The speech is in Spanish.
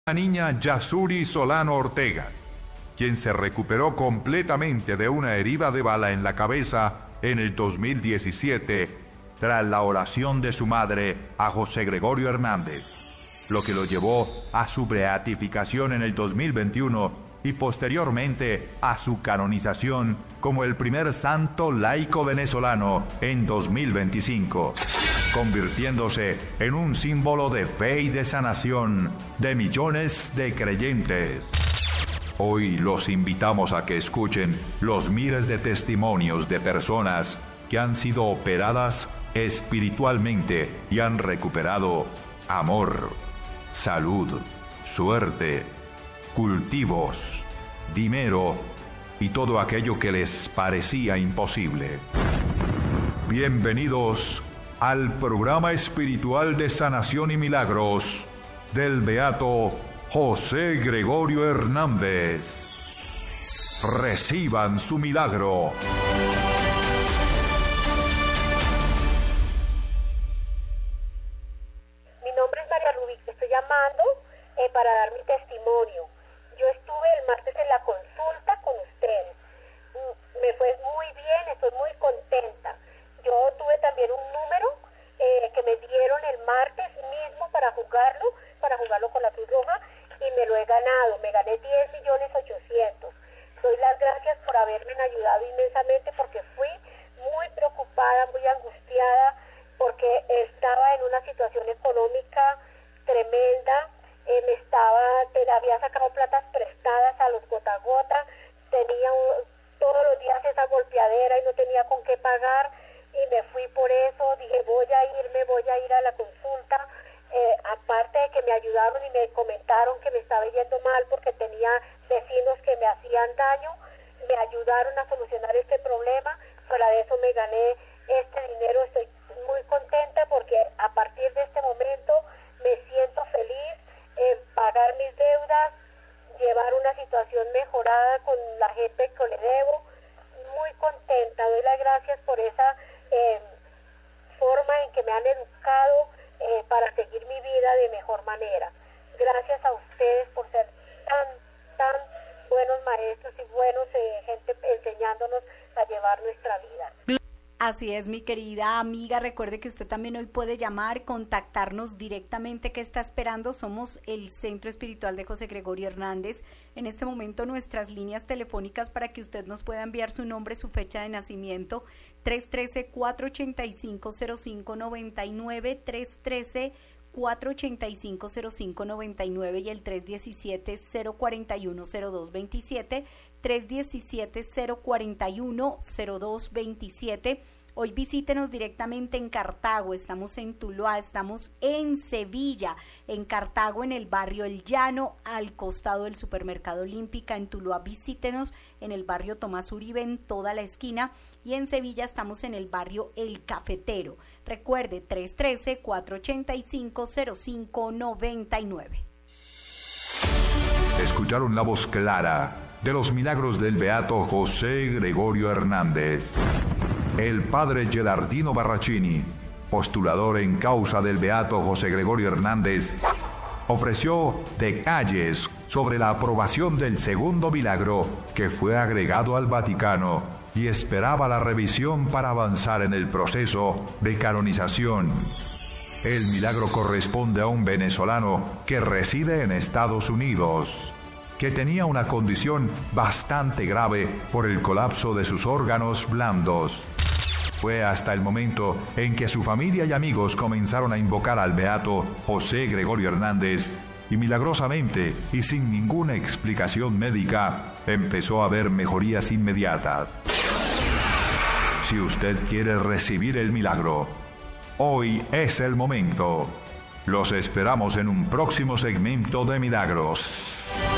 La niña Yasuri Solano Ortega, quien se recuperó completamente de una herida de bala en la cabeza en el 2017 tras la oración de su madre a José Gregorio Hernández, lo que lo llevó a su beatificación en el 2021 y posteriormente a su canonización como el primer santo laico venezolano en 2025, convirtiéndose en un símbolo de fe y de sanación de millones de creyentes. Hoy los invitamos a que escuchen los miles de testimonios de personas que han sido operadas espiritualmente y han recuperado amor, salud, suerte, cultivos, dinero y todo aquello que les parecía imposible. Bienvenidos al programa espiritual de sanación y milagros del beato José Gregorio Hernández. Reciban su milagro. Mi nombre es María Rubí, te estoy llamando para dar mi testimonio. Yo estuve el martes en la consulta con ustedes. Me fue muy bien, estoy muy contenta. Yo tuve también un número que me dieron el martes mismo para jugarlo con la Cruz Roja y me lo he ganado. Me gané 10.800.000. Doy las gracias por haberme ayudado inmensamente porque fui muy preocupada, muy angustiada, porque estaba en una situación económica tremenda. Había sacado platas prestadas a los gota a gota, todos los días esa golpeadera y no tenía con qué pagar y me fui por eso. Dije voy a ir a la consulta, aparte de que me ayudaron y me comentaron que me estaba yendo mal porque tenía vecinos que me hacían daño, me ayudaron a solucionar este problema. Fuera de eso me gané este dinero. Estoy muy contenta porque a partir de este momento me siento feliz en pagar mis deudas, llevar una situación mejorada con la gente que le debo. Muy contenta, doy las gracias por esa forma en que me han educado para seguir mi vida de mejor manera. Gracias a ustedes por ser tan buenos maestros y buenos gente enseñándonos a llevar nuestra vida. Así es, mi querida amiga, recuerde que usted también hoy puede llamar, contactarnos directamente. ¿Qué está esperando? Somos el Centro Espiritual de José Gregorio Hernández. En este momento nuestras líneas telefónicas para que usted nos pueda enviar su nombre, su fecha de nacimiento, 313-485-0599, 313-485-0599 y el 317-041-0227, 317-041-0227. Hoy visítenos directamente en Cartago, estamos en Tuluá, estamos en Sevilla, en Cartago, en el barrio El Llano, al costado del Supermercado Olímpica. En Tuluá visítenos en el barrio Tomás Uribe, en toda la esquina, y en Sevilla estamos en el barrio El Cafetero. Recuerde, 313-485-0599. Escucharon la voz clara de los milagros del beato José Gregorio Hernández. El padre Gelardino Barracini, postulador en causa del beato José Gregorio Hernández, ofreció detalles sobre la aprobación del segundo milagro que fue agregado al Vaticano y esperaba la revisión para avanzar en el proceso de canonización. El milagro corresponde a un venezolano que reside en Estados Unidos, que tenía una condición bastante grave por el colapso de sus órganos blandos. Fue hasta el momento en que su familia y amigos comenzaron a invocar al beato José Gregorio Hernández y milagrosamente y sin ninguna explicación médica empezó a ver mejorías inmediatas. Si usted quiere recibir el milagro, hoy es el momento. Los esperamos en un próximo segmento de Milagros.